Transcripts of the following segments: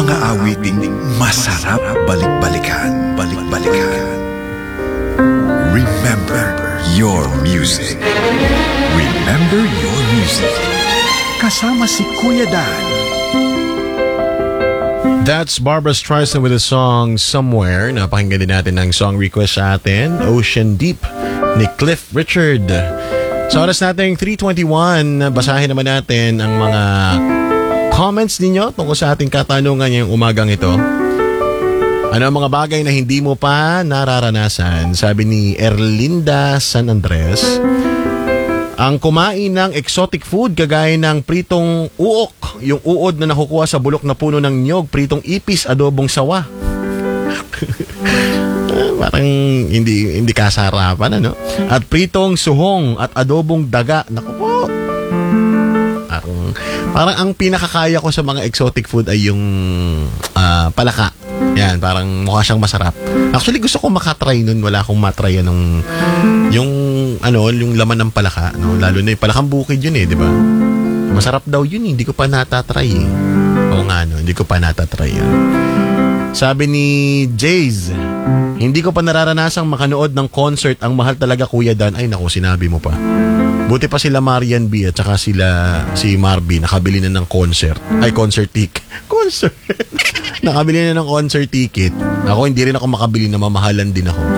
Mga awiting masarap balik-balikan. Balik-balikan. Remember your music. Remember your music. Kasama si Kuya Dan. That's Barbra Streisand with the song Somewhere. Napakinggan din natin ang song request sa atin, Ocean Deep ni Cliff Richard. Sa oras natin 3:21, basahin naman natin ang mga comments ninyo tungkol sa ating katanungan ngayong umagang ito. Ano ang mga bagay na hindi mo pa nararanasan? Sabi ni Erlinda San Andres, ang kumain ng exotic food kagaya ng pritong uok, yung uod na nakukuha sa bulok na puno ng niyog, pritong ipis, adobong sawa. Parang hindi kasarapan, ano? At pritong suhong at adobong daga. Naku po. Parang ang pinakakaya ko sa mga exotic food ay yung palaka. Yan, parang mukha siyang masarap. Actually, gusto ko makatry nun. Wala akong matry yung laman ng palaka. No? Lalo na yung palakang bukid yun di ba? Masarap daw yun, hindi ko pa natatry. Oo nga, hindi ko pa natatry yun. Sabi ni Jays, hindi ko pa nararanasang makanood ng concert. Ang mahal talaga, Kuya Dan. Ay, naku, sinabi mo pa. Buti pa sila Marian B at saka si Marby nakabili na ng concert. Ay, concert ticket. Concert. Nakabili na ng concert ticket. Ako, hindi rin ako makabili na mamahalan din ako.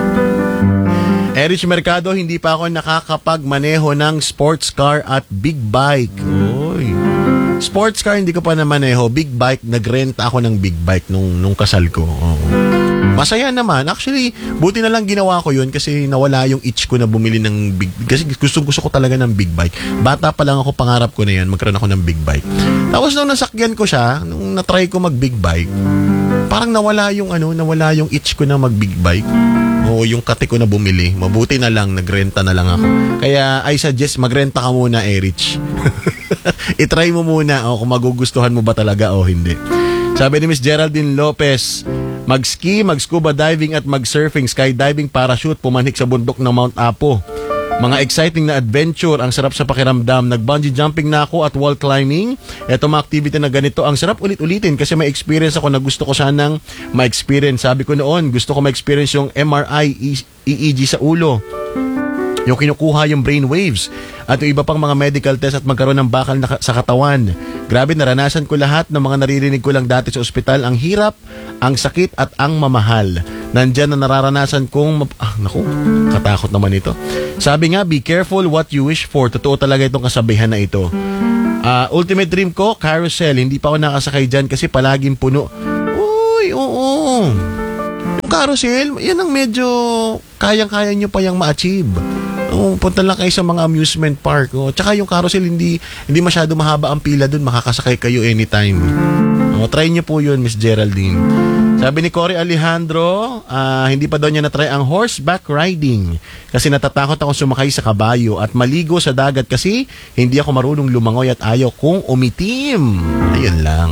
Erich Mercado, hindi pa ako nakakapagmaneho ng sports car at big bike. Oy. Sports car, hindi ko pa namaneho. Big bike, nagrenta ako ng big bike nung kasal ko. Oo. Masaya naman. Actually, buti na lang ginawa ko yun kasi nawala yung itch ko na bumili ng big. Kasi gusto ko talaga ng big bike. Bata pa lang ako, pangarap ko na yan, magkaroon ako ng big bike. Tapos nung nasakyan ko siya, nung natry ko mag big bike, parang nawala yung itch ko na mag big bike. O yung kate ko na bumili. Mabuti na lang, nagrenta na lang ako. Kaya I suggest magrenta ka muna, Erich. I-try mo muna kung magugustuhan mo ba talaga o hindi. Sabi ni Miss Geraldine Lopez, mag-ski, mag-scuba diving at mag-surfing, skydiving, parachute, pumanhik sa bundok ng Mount Apo. Mga exciting na adventure, ang sarap sa pakiramdam. Nag-bungee jumping na ako at wall climbing. Ito mga activity na ganito, ang sarap ulit-ulitin kasi may experience ako na gusto ko sanang ma-experience. Sabi ko noon, gusto ko ma-experience yung MRI, EEG sa ulo. Yung kinukuha yung brain waves at yung iba pang mga medical test at magkaroon ng bakal sa katawan. Grabe, naranasan ko lahat ng mga naririnig ko lang dati sa ospital. Ang hirap, ang sakit at ang mamahal. Nandyan na nararanasan kong katakot naman ito. Sabi nga, be careful what you wish for. Totoo talaga itong kasabihan na ito. Ultimate dream ko, carousel. Hindi pa ako nakasakay dyan kasi palaging puno. Uy, oo. Yung carousel, yan ang medyo kayang-kaya nyo pa yung ma-achieve. Punta lang kayo sa mga amusement park. Tsaka yung carousel, hindi masyado mahaba ang pila dun. Makakasakay kayo anytime. Try nyo po yun, Miss Geraldine. Sabi ni Cory Alejandro, hindi pa daw niya na-try ang horseback riding kasi natatakot ako sumakay sa kabayo at maligo sa dagat kasi hindi ako marunong lumangoy at ayaw kong umitim. Ayun lang.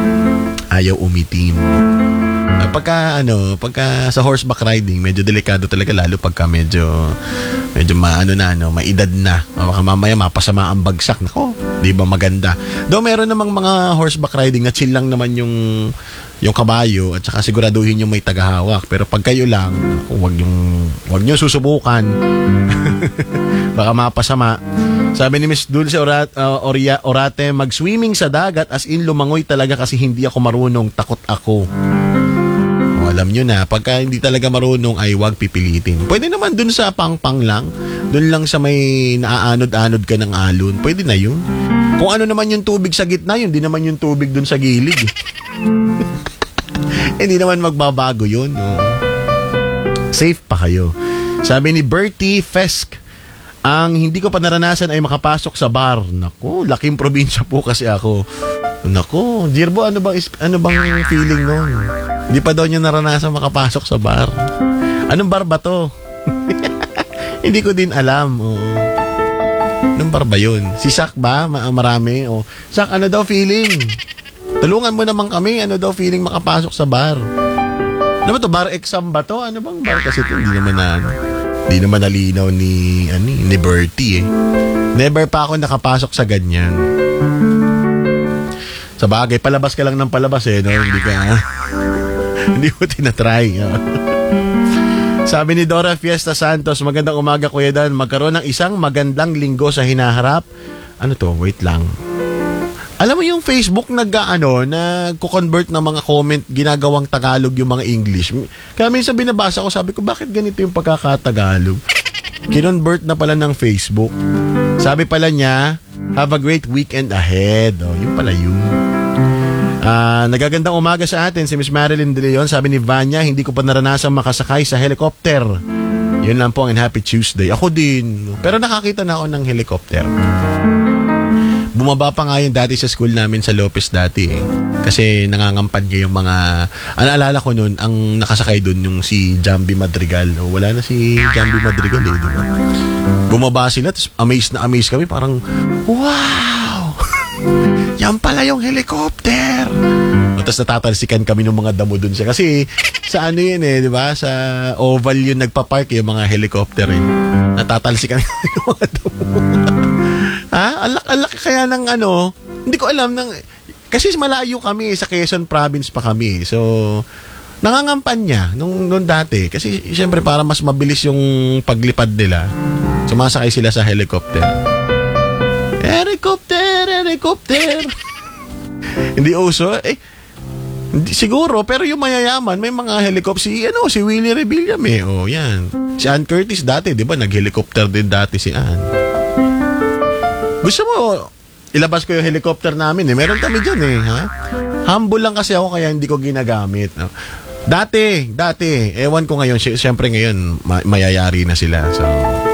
Ayaw umitim. Pagka sa horseback riding, medyo delikado talaga lalo pagka medyo may edad na. Baka mamaya mapasama ang bagsak. Nako, di ba maganda? Though meron namang mga horseback riding na chill lang naman yung kabayo at saka siguraduhin yung may tagahawak. Pero pag kayo lang, wag nyo susubukan. Baka mapasama. Sabi ni Miss Dulce Orate, mag-swimming sa dagat as in lumangoy talaga kasi hindi ako marunong, takot ako. Alam nyo na, pagka hindi talaga marunong ay wag pipilitin. Pwede naman dun sa pang-pang lang. Dun lang sa may naaanod-anod ka ng alon. Pwede na yun. Kung ano naman yung tubig sa gitna, yun di naman yung tubig dun sa gilid. Hindi naman magbabago yun. Safe pa kayo. Sabi ni Bertie Fesk, ang hindi ko pa naranasan ay makapasok sa bar. Naku, laking probinsya po kasi ako. Naku, Jirbo, ano bang feeling nun? Hindi pa daw niya naranasan makapasok sa bar. Anong bar ba to? Hindi ko din alam. Anong bar ba yun? Si Sak ba? Marami? Sak, ano daw feeling? Tulungan mo naman kami. Ano daw feeling makapasok sa bar? Ano ba to? Bar exam ba to? Ano bang bar? Kasi ito, hindi naman nalinaw ni Bertie eh. Never pa ako nakapasok sa ganyan. Sa bagay, palabas ka lang ng palabas no? Hindi mo tinatry. Sabi ni Dora Fiesta Santos, magandang umaga Kuya Dan, magkaroon ng isang magandang linggo sa hinaharap. Ano to? Wait lang. Alam mo yung Facebook nagko-convert ng mga comment, ginagawang Tagalog yung mga English. Kaya minsan binabasa ko, sabi ko, bakit ganito yung pagkakatagalog? Kinonvert na pala ng Facebook. Sabi pala niya, have a great weekend ahead. Yun pala yun. Nagagandang umaga sa atin si Miss Marilyn De Leon. Sabi ni Vanya, hindi ko pa naranasan makasakay sa helicopter. Yun lang po ang Happy Tuesday. Ako din. Pero nakakita na ako ng helicopter. Bumaba pa nga yun dati sa school namin sa Lopez dati Kasi nangangampad niya yung mga... Naalala ko nun, ang nakasakay dun yung si Jambi Madrigal. Wala na si Jambi Madrigal diba? Bumaba sila, tapos amazed na amazed kami. Parang, wow! Yan pala yung helicopter! Tapos natatalsikan kami ng mga damo dun siya. Kasi sa ano yun di ba? Sa oval yun nagpa-park yung mga helicopter Natatalsikan yung mga damo. Alak kaya ng hindi ko alam kasi malayo kami sa Quezon province pa kami. So nangangampan niya nung dati kasi siyempre para mas mabilis yung paglipad nila. Sumasakay sila sa helicopter. Helicopter. Hindi uso hindi, siguro pero yung mayayaman may mga helicopter si Willie Rebillame yan. Si Ann Curtis dati 'di ba nag-helicopter din dati si Ann. Gusto mo, ilabas ko yung helicopter namin Meron kami dyan ha? Humble lang kasi ako kaya hindi ko ginagamit. Dati. Ewan ko ngayon, siyempre ngayon, mayayari na sila. So,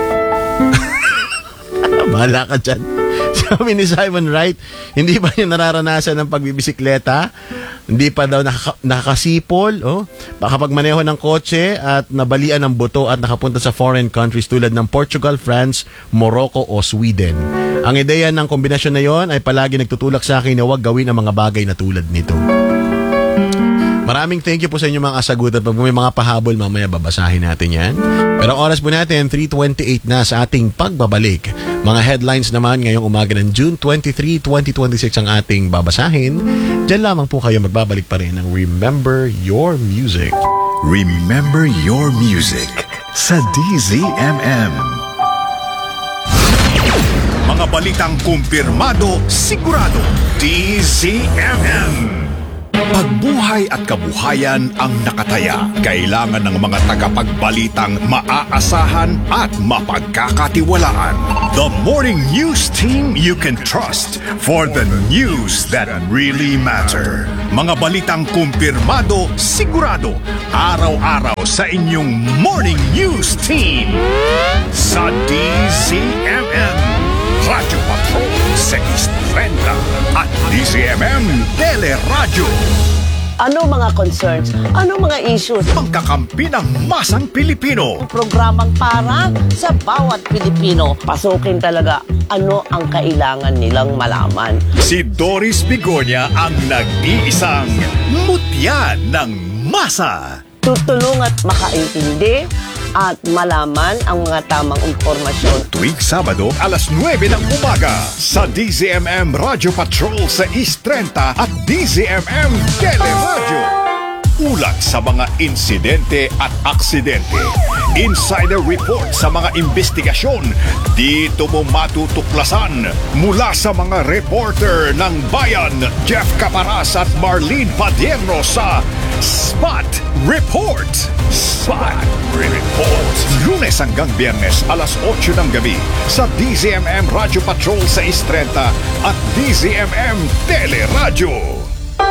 bahala ka dyan. Sabi ni Simon Wright, hindi ba niya nararanasan ng pagbibisikleta? Hindi pa daw nakakasipol. Baka pagmaneho ng kotse at nabalian ng buto at nakapunta sa foreign countries tulad ng Portugal, France, Morocco o Sweden. Ang ideya ng kombinasyon na yon ay palagi nagtutulak sa akin na huwag gawin ang mga bagay na tulad nito. Maraming thank you po sa inyo mga kasagutan. Pag may mga pahabol, mamaya babasahin natin yan. Pero oras po natin, 3:28 na sa ating pagbabalik. Mga headlines naman ngayong umaga ng June 23, 2026 ang ating babasahin. Diyan lamang po kayo magbabalik pa rin ng Remember Your Music. Remember Your Music sa DZMM. Mga balitang kumpirmado, sigurado, DZMM. Pagbuhay at kabuhayan ang nakataya. Kailangan ng mga tagapagbalitang maaasahan at mapagkakatiwalaan. The Morning News Team you can trust for the news that really matter. Mga balitang kumpirmado, sigurado, araw-araw sa inyong Morning News Team. Sa DZMM, Radyo Patrol sa Istrenta at DZMM Teleradyo. Ano mga concerns? Ano mga issues? Pagkakampi ng masang Pilipino. Programang para sa bawat Pilipino. Pasukin talaga ano ang kailangan nilang malaman. Si Doris Bigonya ang nag-iisang mutya ng masa. Tutulong at makaintindi at malaman ang mga tamang impormasyon. Tuwing Sabado, alas 9 ng umaga sa DZMM Radyo Patrol sa East 30 at DZMM Teleradyo. Ulat sa mga insidente at aksidente. Insider report sa mga investigasyon. Dito mo matutuklasan mula sa mga reporter ng Bayan, Jeff Caparas at Marlene Padierno sa Spot Report. Spot Report. Lunes hanggang Biyernes, alas 8 ng gabi sa DZMM Radyo Patrol sa East 30 at DZMM Teleradyo.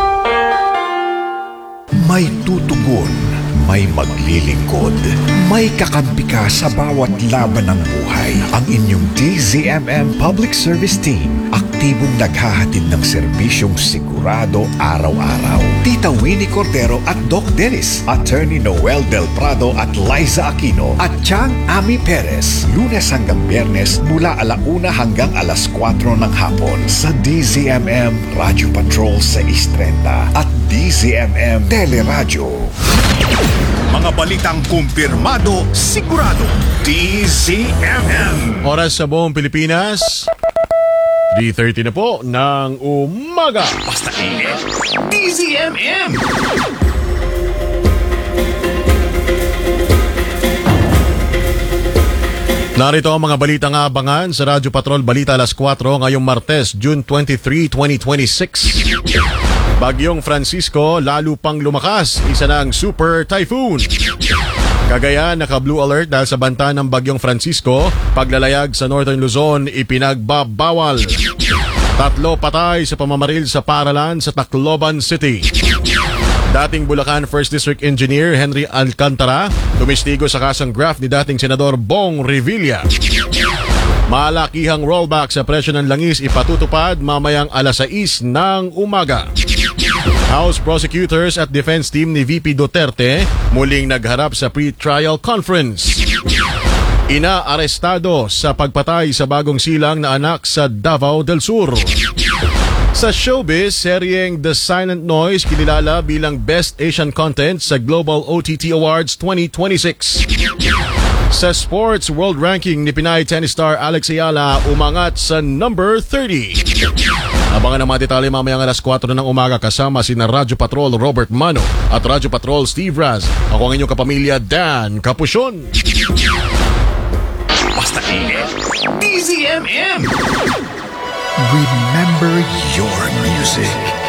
May tutugon, may maglilingkod, may kakampi ka sa bawat laban ng buhay. Ang inyong DZMM Public Service Team, aktibong naghahatid ng serbisyong sigurado araw-araw. Tita Winnie Cordero at Doc Dennis, Attorney Noel Del Prado at Liza Aquino at Chang Ami Perez. Lunes hanggang Biyernes mula 1:00 hanggang 4:00 ng hapon sa DZMM Radyo Patrol sa East 30 at DZMM Teleradyo. Mga balitang kumpirmado, sigurado, DZMM. Oras sa buong Pilipinas, 3:30 na po ng umaga. Basta init, DZMM! Narito ang mga balitang abangan sa Radyo Patrol Balita alas 4 ngayong Martes, June 23, 2026. Bagyong Francisco lalo pang lumakas, isa na ang super typhoon. Cagayan naka-blue alert dahil sa banta ng Bagyong Francisco, paglalayag sa Northern Luzon ipinagbabawal. 3 patay sa pamamaril sa paaralan sa Tacloban City. Dating Bulacan 1st District Engineer Henry Alcantara tumistigo sa kasang graft ni dating Senador Bong Revilla. Malakihang rollback sa presyo ng langis ipatutupad mamayang alas 6 ng umaga. House prosecutors at defense team ni VP Duterte muling nagharap sa pre-trial conference. Ina-arestado sa pagpatay sa bagong silang na anak sa Davao del Sur. Sa showbiz, seryeng The Silent Noise kinilala bilang Best Asian Content sa Global OTT Awards 2026. Sa sports, world ranking ni Pinay tennis star Alex Ayala umangat sa number 30. Abangan ang mga detalye mamayang alas 4 ng umaga kasama si Radyo Patrol Robert Mano at Radyo Patrol Steve Raz. Ako ang inyong kapamilya Dan Capuchon. Basta init, DZMM! Remember your music.